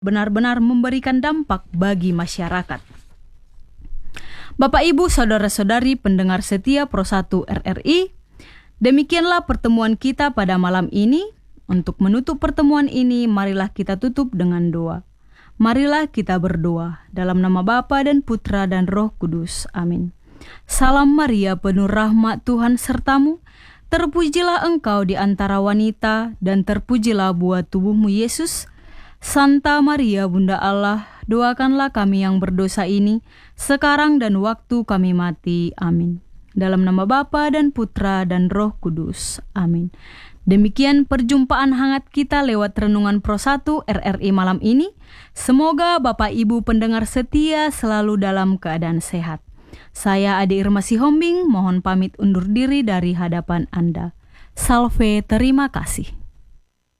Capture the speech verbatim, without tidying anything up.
benar-benar memberikan dampak bagi masyarakat. Bapak, Ibu, Saudara-saudari pendengar setia Pro satu R R I, demikianlah pertemuan kita pada malam ini. Untuk menutup pertemuan ini, marilah kita tutup dengan doa. Marilah kita berdoa dalam nama Bapa dan Putra dan Roh Kudus. Amin. Salam Maria, penuh rahmat Tuhan sertamu. Terpujilah engkau di antara wanita, dan terpujilah buah tubuhmu Yesus. Santa Maria, Bunda Allah, doakanlah kami yang berdosa ini, sekarang dan waktu kami mati. Amin. Dalam nama Bapa dan Putra dan Roh Kudus. Amin. Demikian perjumpaan hangat kita lewat Renungan Pro satu R R I malam ini. Semoga Bapak Ibu pendengar setia selalu dalam keadaan sehat. Saya Ade Irma Sihombing, mohon pamit undur diri dari hadapan Anda. Salve, terima kasih.